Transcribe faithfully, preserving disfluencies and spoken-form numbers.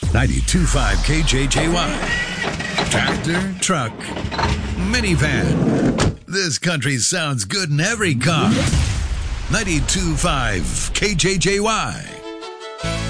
ninety-two point five K J J Y. Tractor, truck, minivan. This country sounds good in every car. ninety-two point five K J J Y.